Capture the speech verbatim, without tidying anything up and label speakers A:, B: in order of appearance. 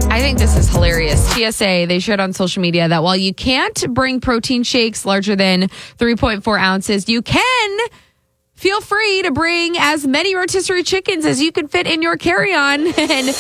A: I think this is hilarious. T S A, they shared on social media that while you can't bring protein shakes larger than three point four ounces, you can feel free to bring as many rotisserie chickens as you can fit in your carry-on. And